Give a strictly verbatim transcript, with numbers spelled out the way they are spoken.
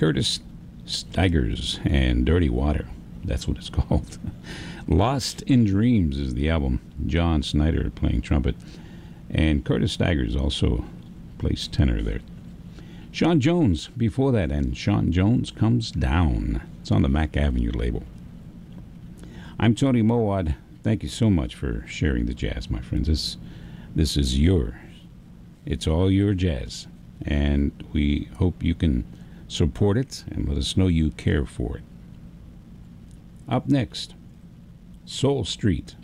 Curtis Stigers and Dirty Water. That's what it's called. Lost in Dreams is the album. John Snyder playing trumpet. And Curtis Stigers also plays tenor there. Sean Jones before that, and Sean Jones Comes Down. It's on the Mack Avenue label. I'm Tony Mowat. Thank you so much for sharing the jazz, my friends. This, this is yours. It's all your jazz. And we hope you can support it and let us know you care for it. Up next, Soul Street.